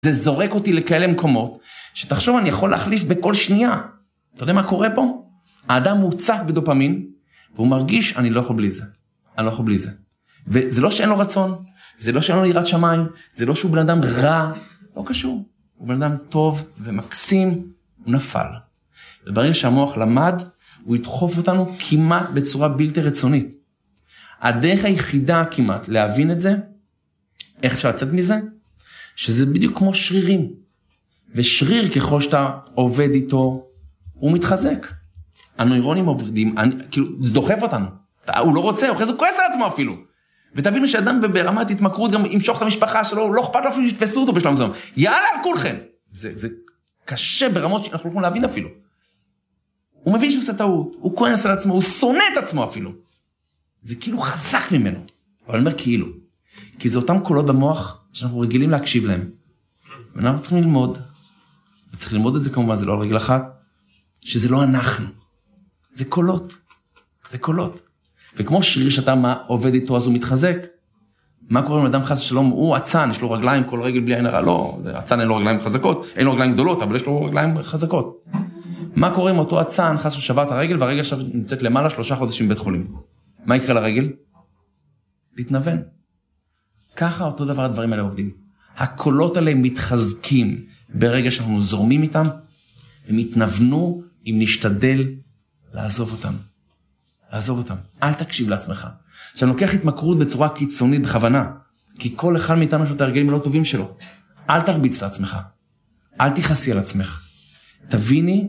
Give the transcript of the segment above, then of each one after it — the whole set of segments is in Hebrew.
זה זורק אותי לכאלה מקומות, שתחשוב אני יכול להחליף בכל שנייה. אתה יודע מה קורה פה? האדם מוצף בדופמין, והוא מרגיש, אני לא יכול בלי זה. אני לא יכול בלי זה. וזה לא שאין לו רצון, זה לא שאין לו יראת שמיים, זה לא שהוא בן אדם רע, לא קשור. הוא בן אדם טוב ומקסים, הוא נפל. וברגע שהמוח למד, הוא ידחוף אותנו כמעט בצורה בלתי רצונית. הדרך היחידה כמעט להבין את זה, איך אפשר לצאת מזה? שזה בדיוק כמו שרירים. ושריר ככל שאתה עובד איתו, הוא מתחזק. הנוירונים עובדים, כאילו, זה דוחף אותנו. הוא לא רוצה, הוא כועס על עצמו אפילו. ותבינו שאדם ברמת התמכרות גם ימשוך את המשפחה שלו, לא אכפת לו אפילו שיתפסו אותו בשלב מסוים. יאללה על כולכם. זה קשה ברמות שאנחנו לא יכולים להבין אפילו. הוא מבין שהוא עושה טעות, הוא כועס על עצמו, הוא שונא את עצמו אפילו. זה כאילו חזק ממנו. אבל אני אומר כאילו. כי זה אותם קולות במוח שאנחנו רגילים להקשיב להם. ואנחנו צריכים ללמוד. וצריך ללמוד את זה כמובן, זה לא על רגל אחת. שזה לא אנחנו. זה קולות. זה קולות. וכמו שריר שאתה עובד איתו אז הוא מתחזק. מה קורה אם אדם חס ושלום? הוא עצן, יש לו רגליים, כל רגל בלי עין הרע. לא, עצן אין לו רגליים חזקות. אין לו רגליים גדולות, אבל יש לו רגליים חזקות. מה קורה אם אותו עצן חס ושבר את הרגל, והרגל עכשיו נמצאת למעלה 3 חודשים בבית חולים? מה יקרה לרגל? להתנוון. ככה אותו דבר הדברים האלה עובדים. הקולות האלה מתחזקים ברגע שאנחנו זורמים איתם, ומתנוונו אם נשתדל לעזוב אותם. לעזוב אותם. אל תקשיב לעצמך. עכשיו לוקח התמכרות בצורה קיצונית בכוונה, כי כל אחד מאיתנו יש את הרגלים הלא טובים שלו. אל תרביץ לעצמך. אל תכעסי על עצמך. תביני,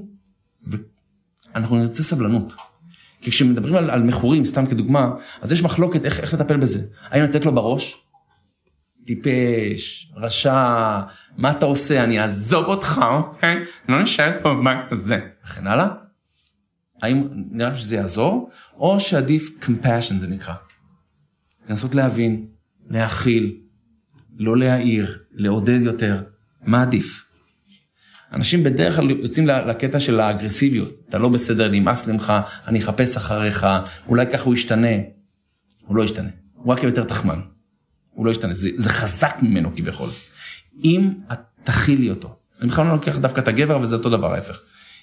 ואנחנו נרצה סבלנות. כי כשמדברים על מכורים, סתם כדוגמה, אז יש מחלוקת איך לטפל בזה. האם לתת לו בראש? טיפש, רשע, מה אתה עושה? אני אעזוב אותך, אוקיי? לא נשאר פה מה כזה. וכן הלאה. האם נראה שזה יעזור? או שעדיף compassion זה נקרא. לנסות להבין, להכיל, לא להעיר, לעודד יותר. מה עדיף? אנשים בדרך כלל יוצאים לקטע של האגרסיביות. אתה לא בסדר, נמאס ממך, אני אחפש אחריך, אולי ככה הוא ישתנה. הוא לא ישתנה. הוא רק יותר תחמן. הוא לא ישתנה. זה חזק ממנו כביכול. אם את תכילי אותו. אני בכלל לא לוקח דווקא את הגבר, וזה אותו דבר ההפך.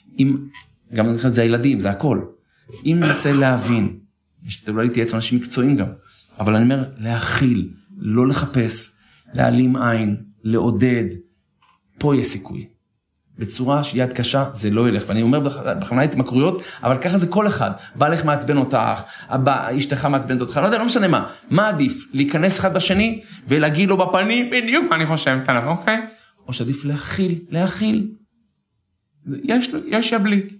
גם זה הילדים, זה הכל. אם ננסה להבין, אולי להתייעץ עם אנשים מקצועיים גם, אבל אני אומר, להכיל, לא לחפש, להעלים עין, לעודד, פה יש סיכוי. בצורה שיד קשה, זה לא ילך. ואני אומר בכוונה התמכרויות, אבל ככה זה כל אחד. בעלך מעצבן אותך, אשתך מעצבנת אותך, לא יודע, לא משנה מה. מה עדיף? להיכנס אחד בשני, ולהגיד לו בפנים, בדיוק מה אני חושבת עליו, אוקיי? או שעדיף להכיל. יש יבלית.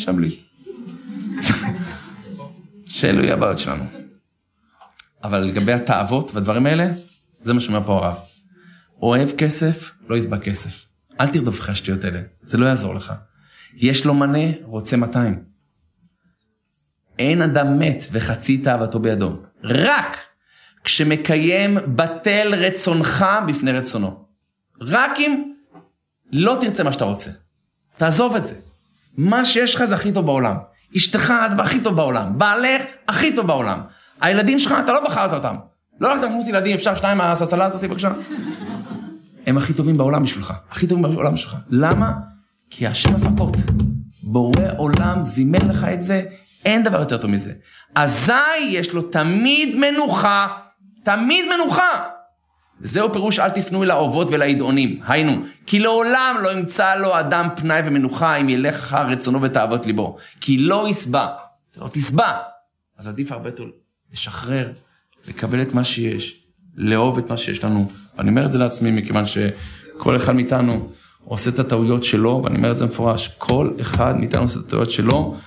שאלו יהיה הבעיות שלנו. אבל לגבי התאוות והדברים האלה, זה מה שאומר פה הרב. אוהב כסף, לא יסבע כסף. אל תרדוף אחרי השטויות האלה, זה לא יעזור לך. יש לו מנה, רוצה 200. אין אדם מת וחצי תאוותו בידו. רק כשמקיים בטל רצונך בפני רצונו. רק אם לא תרצה מה שאתה רוצה. תעזוב את זה. מה שיש לך זה הכי טוב בעולם. אשתך את הכי טוב בעולם. בעלך הכי טוב בעולם. הילדים שלך אתה לא בחרת אותם. לא הולכת לחנות ילדים, אפשר 2 מהססלה הזאת בבקשה. הם הכי טובים בעולם בשבילך. הכי טובים בעולם בשבילך. למה? כי השם הפקות. בורא עולם זימן לך את זה. אין דבר יותר טוב מזה. אזי יש לו תמיד מנוחה. תמיד מנוחה. זהו פירוש אל תפנו אל האובות ולעדעונים. היינו, כי לעולם לא ימצא לו אדם פנאי ומנוחה אם ילך אחר רצונו ותאוות ליבו. כי לא יסבע. זה לא תסבע. אז עדיף הרבה יותר לשחרר, לקבל את מה שיש, לאהוב את מה שיש לנו. ואני אומר את זה לעצמי מכיוון שכל אחד מאיתנו עושה את הטעויות שלו, ואני אומר את זה מפורש, כל אחד מאיתנו עושה את הטעויות שלו,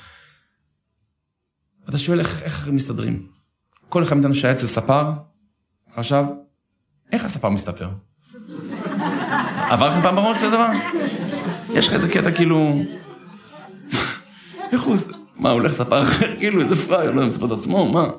ואתה שואל איך מסתדרים. כל אחד מאיתנו שהיה אצל ספר, חשב, איך הספר מסתפר? עבר לכם פעם בראש כזה דבר? יש לך איזה קטע כאילו, איך הוא, מה, הוא הולך ספר אחר, כאילו איזה פראייר, לא מספר את עצמו, מה?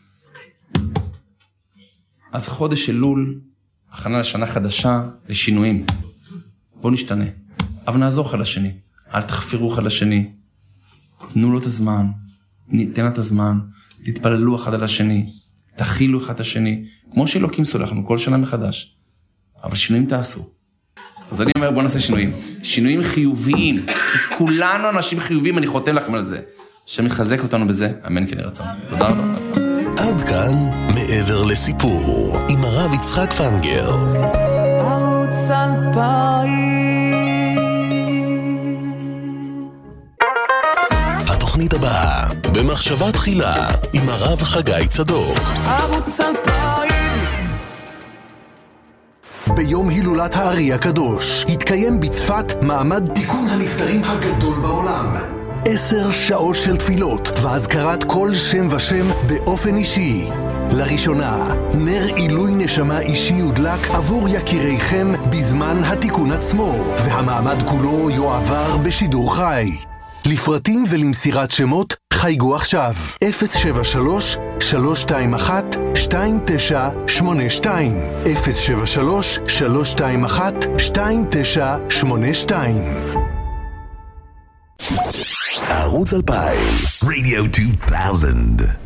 אז חודש אלול, הכנה לשנה חדשה, לשינויים. בואו נשתנה. אבל נעזור אחד לשני. אל תחפירו אחד לשני. תנו לו את הזמן. ניתן את הזמן. תתפללו אחד על השני. תכילו אחד השני. כמו שאלוקים סולח לנו כל שנה מחדש. אבל שינויים תעשו. אז אני אומר, בוא נעשה שינויים. שינויים חיוביים, כי כולנו אנשים חיוביים, אני חותם לכם על זה. שמחזק אותנו בזה, אמן כן ירצון. תודה רבה. עד כאן מעבר לסיפור, עם הרב יצחק פנגר. ערוץ 2000. התוכנית הבאה, במחשבה תחילה, עם הרב חגי צדוק. ערוץ 2000. ביום הילולת הארי הקדוש התקיים בצפת מעמד תיקון הנפטרים הגדול בעולם. 10 שעות של תפילות והזכרת כל שם ושם באופן אישי. לראשונה, נר עילוי נשמה אישי יודלק עבור יקיריכם בזמן התיקון עצמו, והמעמד כולו יועבר בשידור חי. לפרטים ולמסירת שמות חייגו עכשיו 073-321-2982 073-321-2982 ערוץ 2000 Radio 2000